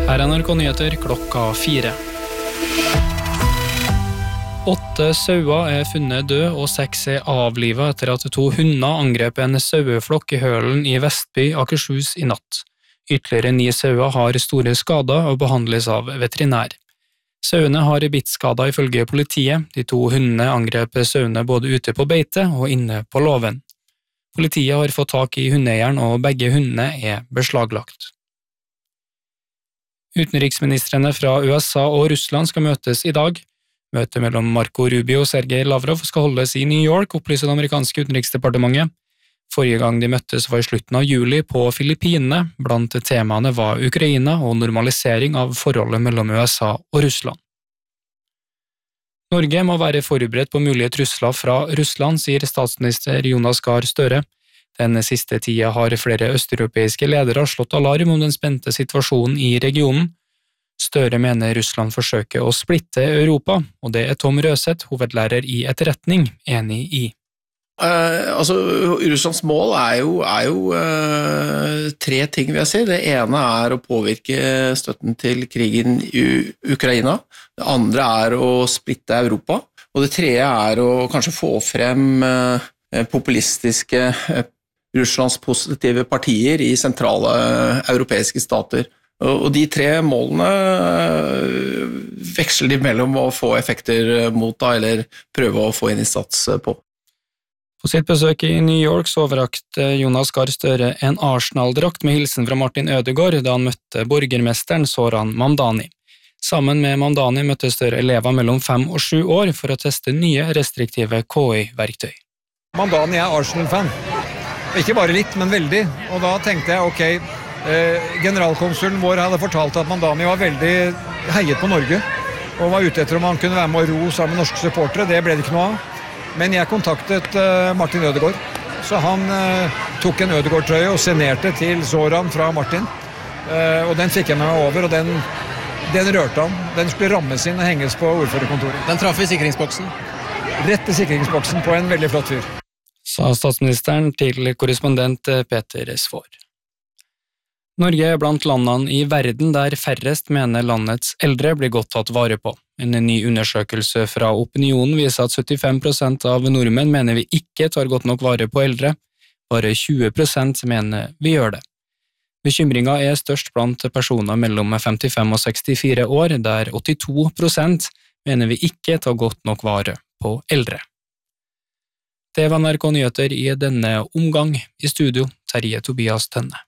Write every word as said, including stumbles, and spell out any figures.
Her er N R K Nyheter klokka fire. Åtte sauer er funnet død, og seks er avlivet etter at to hunder angrep en saueflokk i Hølen i Vestby, Akershus i natt. Ytterligere ni sauer har store skader og behandles av veterinær. Sauene har bittskader ifølge politiet. De to hundene angrep sauene både ute på beite og inne på låven. Politiet har fått tak i hundeeieren, og begge hundene er beslaglagt. Utenriksministrene fra U S A og Russland skal møtes i dag. Møtet mellom Marco Rubio og Sergej Lavrov skal holdes i New York, opplyser det amerikanske utenriksdepartementet. Forrige gang de møttes var i slutten av juli på Filippinene. Blant temaene var Ukraina og normalisering av forholdet mellom U S A og Russland. Norge må være forberedt på mulige trusler fra Russland, sier statsminister Jonas Gahr Støre. Den siste tida har flere østeuropeiske ledere slått alarm om den spente situasjonen i regionen. Støre mener Russland forsøker å splitte Europa, og det er Tom Røseth, hovedlærer i etterretning, enig i. Uh, altså, Russlands mål er jo, er jo uh, tre ting, vil jeg si. Det ene er å påvirke støtten til krigen i Ukraina. Det andre er å splitte Europa. Og det tredje er å kanskje få frem uh, populistiske uh, Russlands positive partier i sentrale uh, europeiske stater. Og de tre målene veksler de mellom å få effekter mot da, eller prøve å få en innsats på. På sitt besøk i New York så overrakte Jonas Gahr Støre en Arsenal-drakt med hilsen fra Martin Ødegaard da han møtte borgermesteren Zoran Mamdani. Sammen med Mamdani møtte Støre elever mellom fem og sju år for å teste nye restriktive K I-verktøy. Mamdani er Arsenal-fan. Ikke bare litt, men veldig. Og da tenkte jeg, ok, Eh, generalkonsulen vår hadde fortalt at Mamdani var veldig heiet på Norge og var ute etter om han kunne være med å ro sammen med norske supportere. Det ble det ikke noe av. Men jeg kontaktet eh, Martin Ødegaard, så han eh, tok en Ødegaard-trøye og signerte til Zoran fra Martin. Eh, og den fikk jeg med meg over, og den, den rørte han. Den skulle rammes inn og henges på ordførerkontoret. Den traff i sikringsboksen? Rett i sikringsboksen på en veldig flott fyr. Sa statsministeren til korrespondent Peter Svår. Norge er blant landene i verden der færrest mener landets eldre blir godt tatt vare på. En ny undersøkelse fra Opinionen viser at syttifem prosent av nordmenn mener vi ikke tar godt nok vare på eldre. Bare tjue prosent mener vi gjør det. Bekymringen er størst blant personer mellom femtifem og sekstifire år, der åttito prosent mener vi ikke tar godt nok vare på eldre. Det var N R K Nyheter i denne omgang. I studio, Terje Tobias Tønne.